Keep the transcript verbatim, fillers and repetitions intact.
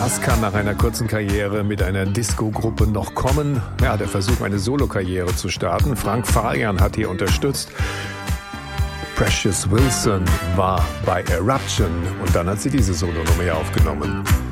Was kann nach einer kurzen Karriere mit einer Disco-Gruppe noch kommen? Ja, der Versuch, eine Solokarriere zu starten. Frank Farian hat hier unterstützt. Precious Wilson war bei Eruption und dann hat sie diese Solo-Nummer aufgenommen.